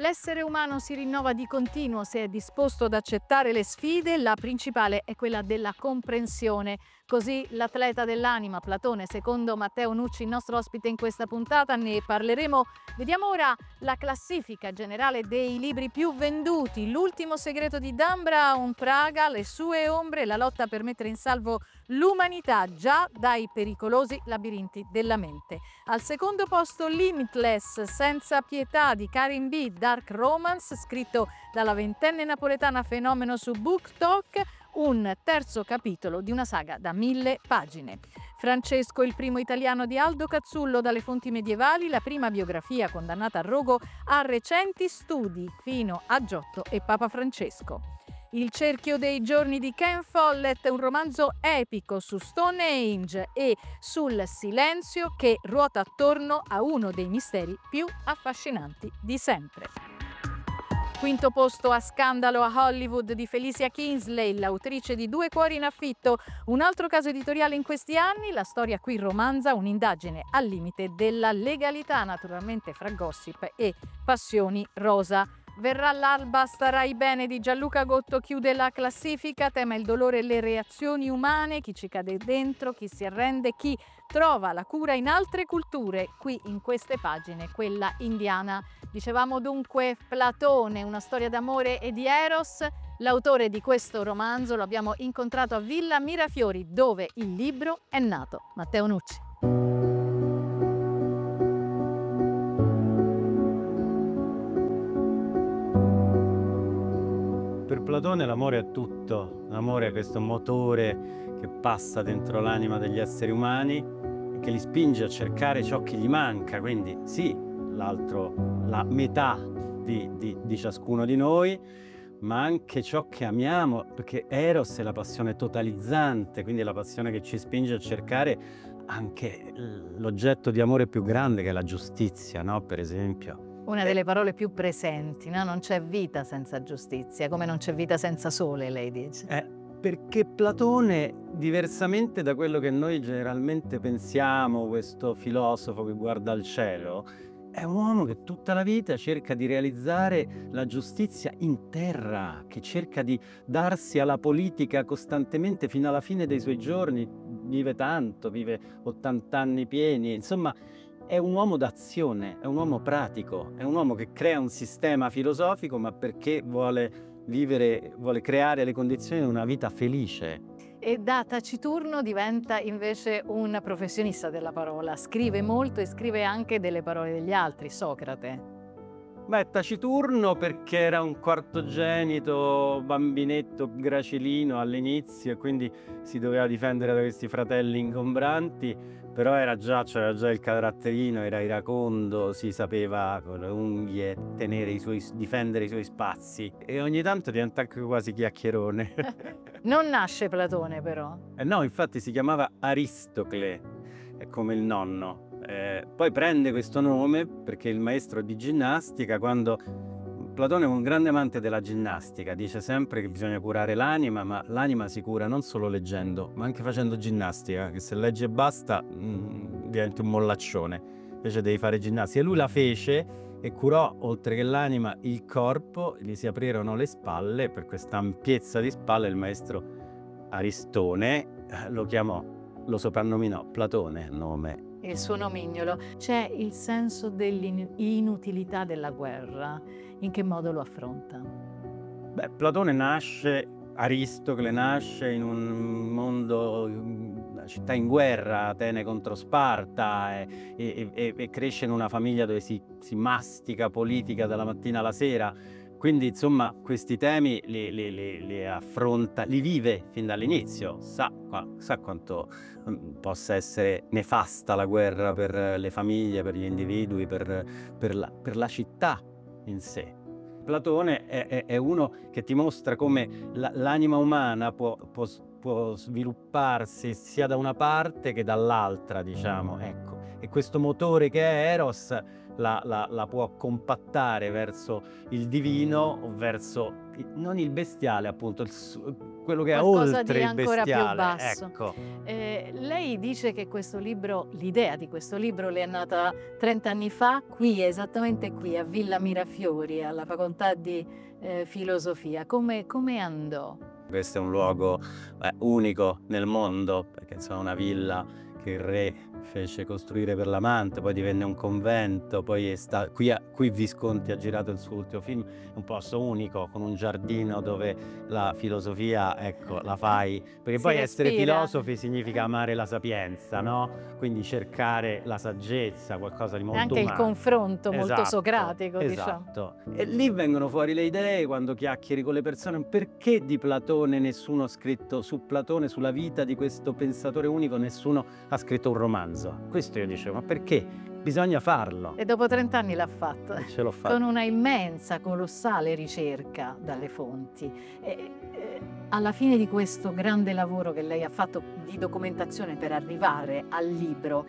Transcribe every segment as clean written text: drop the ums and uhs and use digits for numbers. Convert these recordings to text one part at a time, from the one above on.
L'essere umano si rinnova di continuo se è disposto ad accettare le sfide, la principale è quella della comprensione. Così l'atleta dell'anima, Platone, secondo Matteo Nucci, il nostro ospite in questa puntata, ne parleremo. Vediamo ora la classifica generale dei libri più venduti. L'ultimo segreto di Dan Brown, Praga, le sue ombre, la lotta per mettere in salvo l'umanità già dai pericolosi labirinti della mente. Al secondo posto Limitless, senza pietà di Karin B, dark romance scritto dalla ventenne napoletana fenomeno su BookTok, un terzo capitolo di una saga da 1000 pagine. Francesco, il primo italiano di Aldo Cazzullo, dalle fonti medievali, la prima biografia condannata a rogo a recenti studi fino a Giotto e Papa Francesco. Il cerchio dei giorni di Ken Follett, un romanzo epico su Stonehenge e sul silenzio che ruota attorno a uno dei misteri più affascinanti di sempre. Quinto posto a Scandalo a Hollywood di Felicia Kingsley, l'autrice di Due cuori in affitto, un altro caso editoriale in questi anni. La storia qui romanza un'indagine al limite della legalità, naturalmente fra gossip e passioni rosa. Verrà l'alba, starai bene di Gianluca Gotto chiude la classifica, tema il dolore e le reazioni umane, chi ci cade dentro, chi si arrende, chi trova la cura in altre culture, qui in queste pagine, quella indiana. Dicevamo dunque Platone, una storia d'amore e di Eros. L'autore di questo romanzo lo abbiamo incontrato a Villa Mirafiori, dove il libro è nato. Matteo Nucci. Per Platone l'amore è tutto, l'amore è questo motore che passa dentro l'anima degli esseri umani e che li spinge a cercare ciò che gli manca, quindi sì, l'altro, la metà di ciascuno di noi, ma anche ciò che amiamo, perché Eros è la passione totalizzante, quindi è la passione che ci spinge a cercare anche l'oggetto di amore più grande, che è la giustizia, no? Per esempio. Una delle parole più presenti, no? Non c'è vita senza giustizia, come non c'è vita senza sole, lei dice. Perché Platone, diversamente da quello che noi generalmente pensiamo, questo filosofo che guarda al cielo, è un uomo che tutta la vita cerca di realizzare la giustizia in terra, che cerca di darsi alla politica costantemente fino alla fine dei suoi giorni. Vive tanto, vive 80 anni pieni, insomma. È un uomo d'azione, è un uomo pratico, è un uomo che crea un sistema filosofico, ma perché vuole vivere, vuole creare le condizioni di una vita felice. E da taciturno diventa invece un professionista della parola, scrive molto e scrive anche delle parole degli altri, Socrate. Beh, taciturno perché era un quartogenito, bambinetto gracilino all'inizio e quindi si doveva difendere da questi fratelli ingombranti, però c'era già il caratterino, era iracondo, si sapeva con le unghie difendere i suoi spazi e ogni tanto diventa anche quasi chiacchierone. Non nasce Platone però. No, infatti si chiamava Aristocle, è come il nonno. Poi prende questo nome perché il maestro di ginnastica, quando Platone è un grande amante della ginnastica, dice sempre che bisogna curare l'anima, ma l'anima si cura non solo leggendo, ma anche facendo ginnastica, che se leggi e basta diventi un mollaccione, invece devi fare ginnastica. E lui la fece e curò, oltre che l'anima, il corpo, gli si aprirono le spalle, per questa ampiezza di spalle il maestro Aristone lo soprannominò Platone, nome. Il suo nomignolo. C'è il senso dell'inutilità della guerra. In che modo lo affronta? Beh, Aristocle nasce in un mondo, una città in guerra, Atene contro Sparta, e cresce in una famiglia dove si mastica politica dalla mattina alla sera. Quindi, insomma, questi temi li affronta, li vive fin dall'inizio, sa quanto possa essere nefasta la guerra per le famiglie, per gli individui, per la città in sé. Platone è uno che ti mostra come l'anima umana può svilupparsi sia da una parte che dall'altra, diciamo, ecco. E questo motore che è Eros la può compattare verso il divino o verso non il bestiale appunto, quello che è Qualcosa oltre di il ancora più bestiale, basso. ecco. Lei dice che questo libro, l'idea di questo libro le è nata 30 anni fa, qui, esattamente qui, a Villa Mirafiori, alla facoltà di filosofia. Come andò? Questo è un luogo unico nel mondo, perché insomma una villa che il re fece costruire per l'amante, poi divenne un convento, poi qui Visconti ha girato il suo ultimo film, è un posto unico, con un giardino dove la filosofia, ecco, la fai, perché Si poi essere respira. filosofi significa amare la sapienza, no? Quindi cercare la saggezza, qualcosa di E molto anche il umano. confronto molto Esatto, socratico, diciamo. esatto. E lì vengono fuori le idee quando chiacchieri con le persone. Perché di Platone nessuno ha scritto su Platone, sulla vita di questo pensatore unico, nessuno ha scritto un romanzo? Questo io dicevo, ma perché? Bisogna farlo. E dopo 30 anni l'ha fatto, E ce l'ho con fatta. una immensa, colossale ricerca dalle fonti. Alla fine di questo grande lavoro che lei ha fatto di documentazione per arrivare al libro,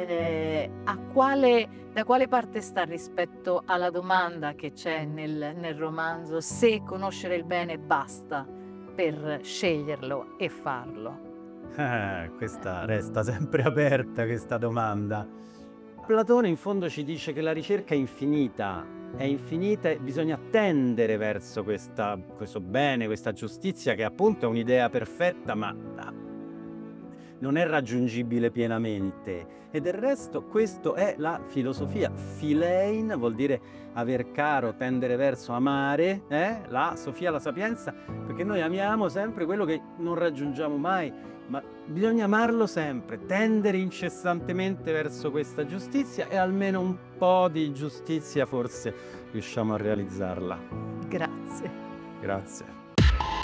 da quale parte sta rispetto alla domanda che c'è nel romanzo, se conoscere il bene basta per sceglierlo e farlo? Questa resta sempre aperta, questa domanda. Platone in fondo ci dice che la ricerca è infinita e bisogna tendere verso questo bene, questa giustizia che appunto è un'idea perfetta, ma non è raggiungibile pienamente. E del resto questo è la filosofia. Philein vuol dire aver caro, tendere verso, amare, la Sofia, la sapienza, perché noi amiamo sempre quello che non raggiungiamo mai, ma bisogna amarlo sempre, tendere incessantemente verso questa giustizia e almeno un po' di giustizia forse riusciamo a realizzarla. Grazie. Grazie.